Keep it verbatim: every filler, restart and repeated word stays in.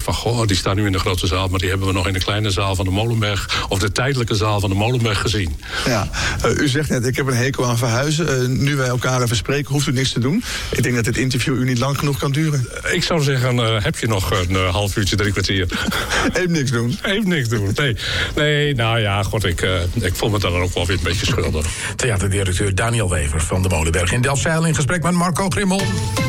van, goh, die staan nu in de grote zaal, maar die hebben we nog in de kleine zaal van de Molenberg, of de tijdelijke zaal van de Molenberg gezien. Ja, uh, u zegt net, ik heb een hekel aan verhuizen. Uh, nu wij elkaar even spreken, hoeft u niks te doen. Ik denk dat dit interview u niet lang genoeg kan duren. Ik zou zeggen, uh, heb je nog een uh, half uurtje, drie kwartier? Even niks doen. Even niks doen, nee. Nee, nou ja, god, ik, uh, ik voel me dan ook wel weer een beetje schuldig. Theaterdirecteur Daniel Wever van de Molenberg in Delfzijl in gesprek met Marco Grimmel.